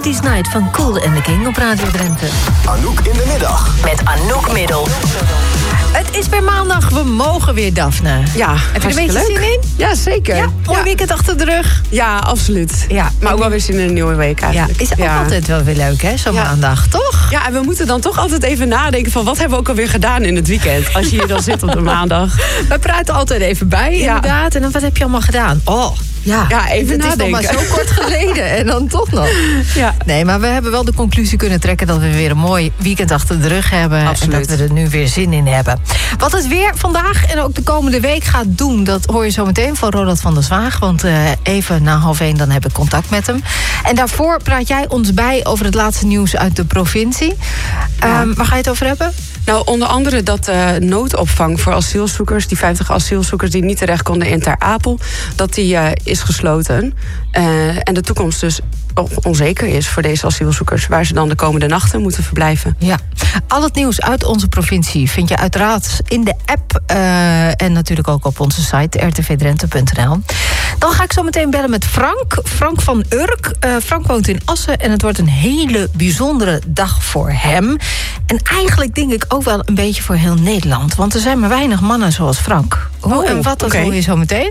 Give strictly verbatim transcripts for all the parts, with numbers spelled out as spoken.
Ladies Night van Kool and the Gang op Radio Drenthe. Anouk in de middag. Met Anouk Middel. Het is weer maandag, we mogen weer, Daphne. Ja, heb je er een beetje leuk. zin in? Ja, zeker. Ja, mooi ja. weekend achter de rug. Ja, absoluut. Ja. Maar ook wel weer zin in een nieuwe week eigenlijk. Ja, is ook ja. altijd wel weer leuk, hè, zo'n ja. maandag, toch? Ja, en we moeten dan toch altijd even nadenken van wat hebben we ook alweer gedaan in het weekend. Als je hier dan zit op de maandag. We praten altijd even bij, Ja. inderdaad. En dan, wat heb je allemaal gedaan? Oh, ja, Ja, even het nadenken. is nog maar zo kort geleden en dan toch nog. Ja. Nee, maar we hebben wel de conclusie kunnen trekken dat we weer een mooi weekend achter de rug hebben. Absoluut. En dat we er nu weer zin in hebben. Wat het weer vandaag en ook de komende week gaat doen, dat hoor je zo meteen van Ronald van der Zwaag. Want uh, even na half één dan heb ik contact met hem. En daarvoor praat jij ons bij over het laatste nieuws uit de provincie. Ja. Um, waar ga je het over hebben? Nou, onder andere dat uh, noodopvang voor asielzoekers, die vijftig asielzoekers die niet terecht konden in Ter Apel, dat die uh, is gesloten. Uh, en de toekomst dus onzeker is voor deze asielzoekers, waar ze dan de komende nachten moeten verblijven. Ja, al het nieuws uit onze provincie vind je uiteraard in de app uh, en natuurlijk ook op onze site r t v drenthe punt n l. Dan ga ik zo meteen bellen met Frank, Frank van Urk. Uh, Frank woont in Assen en het wordt een hele bijzondere dag voor hem. En eigenlijk denk ik ook wel een beetje voor heel Nederland, want er zijn maar weinig mannen zoals Frank. Hoe Oh, en wat, dat okay. hoor je zo meteen.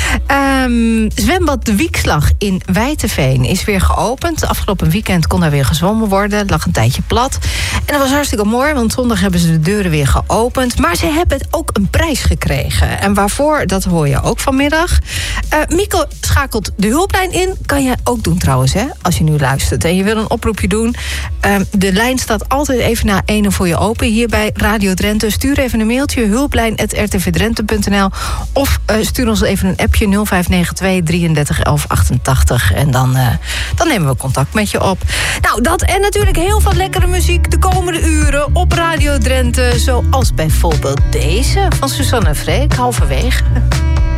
Um, zwembad De Wiekslag in Wijteveen is weer geopend. Afgelopen weekend kon daar weer gezwommen worden. Het lag een tijdje plat. En dat was hartstikke mooi, want zondag hebben ze de deuren weer geopend. Maar ze hebben ook een prijs gekregen. En waarvoor, dat hoor je ook vanmiddag. Uh, Mico schakelt de hulplijn in. Kan je ook doen trouwens, hè, als je nu luistert. En je wil een oproepje doen. Uh, de lijn staat altijd even na ene voor je open. Hier bij Radio Drenthe. Stuur even een mailtje. hulplijn apenstaartje r t v drenthe punt n l. Of uh, stuur ons even een appje nul vijf negen twee drieëndertig elf achtentachtig. En dan, uh, dan nemen we contact met je op. Nou, dat en natuurlijk heel veel lekkere muziek de komende uren op Radio Drenthe. Zoals bijvoorbeeld deze van Susanne Freek, halverwege.